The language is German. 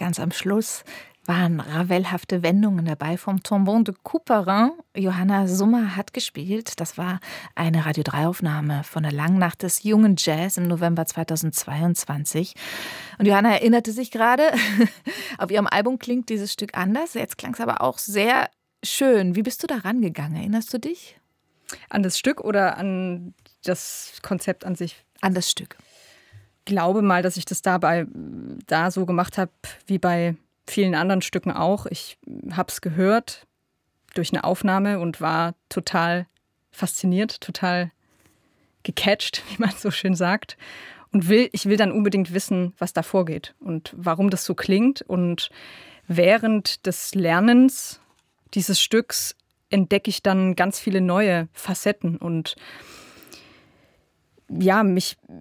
ganz am Schluss waren ravelhafte Wendungen dabei vom Tombeau de Couperin. Johanna Summer hat gespielt. Das war eine Radio-3-Aufnahme von der Langnacht des jungen Jazz im November 2022. Und Johanna erinnerte sich gerade, auf ihrem Album klingt dieses Stück anders. Jetzt klang es aber auch sehr schön. Wie bist du da rangegangen? Erinnerst du dich? An das Stück oder an das Konzept an sich? An das Stück. Ich glaube mal, dass ich das da so gemacht habe, wie bei vielen anderen Stücken auch. Ich habe es gehört durch eine Aufnahme und war total fasziniert, total gecatcht, wie man so schön sagt. Und ich will dann unbedingt wissen, was da vorgeht und warum das so klingt. Und während des Lernens dieses Stücks entdecke ich dann ganz viele neue Facetten. Und ja, mich